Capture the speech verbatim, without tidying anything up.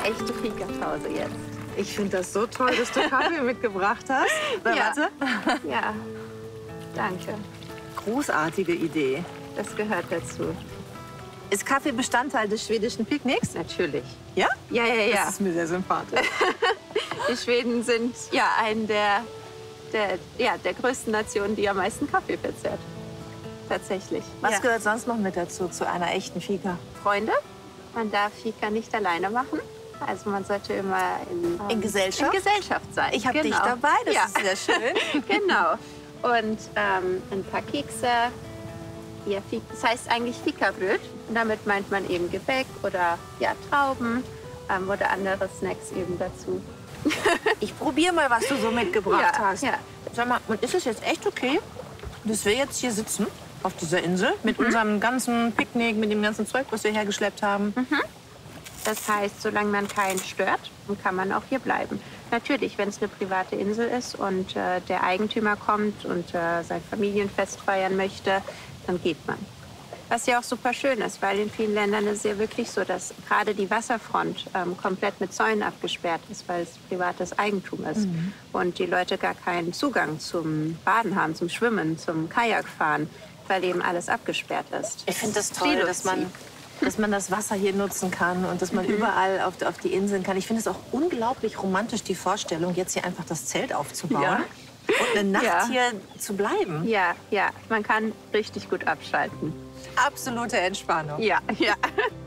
echte Fika-Pause jetzt. Ich finde das so toll, dass du Kaffee mitgebracht hast. Na, Ja. warte. Ja, danke. Großartige Idee. Das gehört dazu. Ist Kaffee Bestandteil des schwedischen Picknicks? Natürlich. Ja? Ja, ja, ja. Das ist mir sehr sympathisch. Die Schweden sind ja eine der, der, ja, der größten Nationen, die am meisten Kaffee verzehrt. Tatsächlich. Was ja. gehört sonst noch mit dazu, zu einer echten Fika? Freunde. Man darf Fika nicht alleine machen. Also man sollte immer in, ähm, In Gesellschaft? in Gesellschaft sein. Ich habe genau. dich dabei, das ja. ist sehr schön. Genau. Und ähm, ein paar Kekse. Ja, Fi- das heißt eigentlich Fika-Bröt. Und damit meint man eben Gebäck oder ja, Trauben ähm, oder andere Snacks eben dazu. Ich probiere mal, was du so mitgebracht Ja, hast. ja. Sag mal, und ist es jetzt echt okay, dass wir jetzt hier sitzen, auf dieser Insel, mit Mhm. unserem ganzen Picknick, mit dem ganzen Zeug, was wir hergeschleppt haben? Mhm. Das heißt, solange man keinen stört, kann man auch hier bleiben. Natürlich, wenn es eine private Insel ist und äh, der Eigentümer kommt und äh, sein Familienfest feiern möchte, dann geht man. Was ja auch super schön ist, weil in vielen Ländern ist es ja wirklich so, dass gerade die Wasserfront ähm, komplett mit Zäunen abgesperrt ist, weil es privates Eigentum ist. Mhm. Und die Leute gar keinen Zugang zum Baden haben, zum Schwimmen, zum Kajakfahren, weil eben alles abgesperrt ist. Ich finde das toll, dass man, dass man das Wasser hier nutzen kann und dass man Mhm. überall auf, auf die Inseln kann. Ich finde es auch unglaublich romantisch, die Vorstellung, jetzt hier einfach das Zelt aufzubauen Ja. und eine Nacht Ja. hier zu bleiben. Ja, ja, man kann richtig gut abschalten. Absolute Entspannung. Ja, ja.